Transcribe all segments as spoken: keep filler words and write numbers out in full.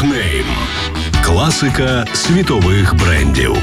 Топ-нейм. Класика світових брендів.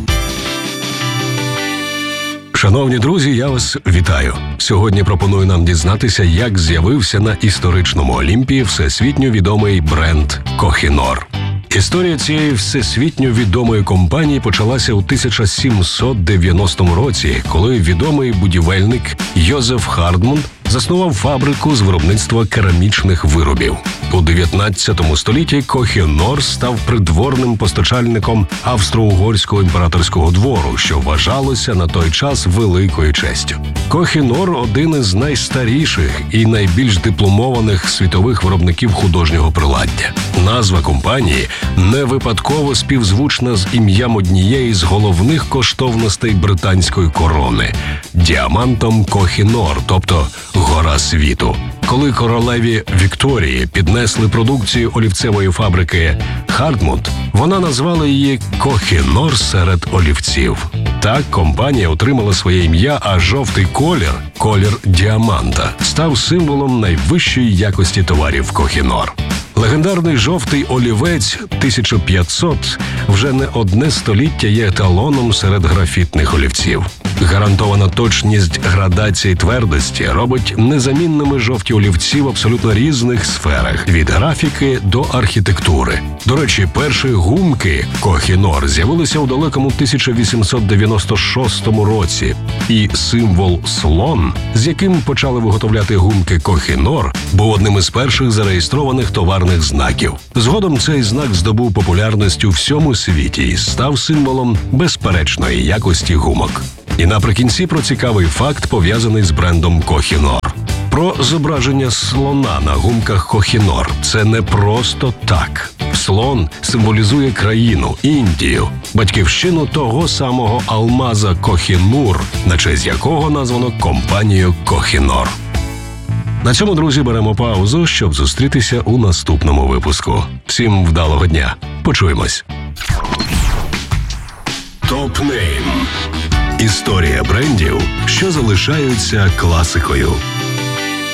Шановні друзі, я вас вітаю. Сьогодні пропоную нам дізнатися, як з'явився на історичному Олімпі всесвітньо відомий бренд Kohinoor. Історія цієї всесвітньо відомої компанії почалася у тисяча сімсот дев'яностому році, коли відомий будівельник Йозеф Хардман заснував фабрику з виробництва керамічних виробів. У дев'ятнадцятому столітті Kohinoor став придворним постачальником австро-угорського імператорського двору, що вважалося на той час великою честю. Kohinoor – один із найстаріших і найбільш дипломованих світових виробників художнього приладдя. Назва компанії не випадково співзвучна з ім'ям однієї з головних коштовностей британської корони – діамантом Kohinoor, тобто «Гора світу». Коли королеві Вікторії піднесли продукцію олівцевої фабрики Хардмунд, вона назвала її Kohinoor серед олівців. Так компанія отримала своє ім'я, а жовтий колір, колір діаманта, став символом найвищої якості товарів Kohinoor. Легендарний жовтий олівець тисяча п'ятсот вже не одне століття є еталоном серед графітних олівців. Гарантована точність градації твердості робить незамінними жовті олівці в абсолютно різних сферах – від графіки до архітектури. До речі, перші гумки Kohinoor з'явилися у далекому тисяча вісімсот дев'яносто шостому році. І символ «слон», з яким почали виготовляти гумки Kohinoor, був одним із перших зареєстрованих товарних знаків. Згодом цей знак здобув популярність у всьому світі і став символом безперечної якості гумок. І наприкінці про цікавий факт, пов'язаний з брендом Kohinoor. Про зображення слона на гумках Kohinoor. Це не просто так. Слон символізує країну – Індію, батьківщину того самого алмаза Kohinoor, на честь якого названо компанію Kohinoor. На цьому, друзі, беремо паузу, щоб зустрітися у наступному випуску. Всім вдалого дня. Почуємось. Топ-нейм. Історія брендів, що залишаються класикою.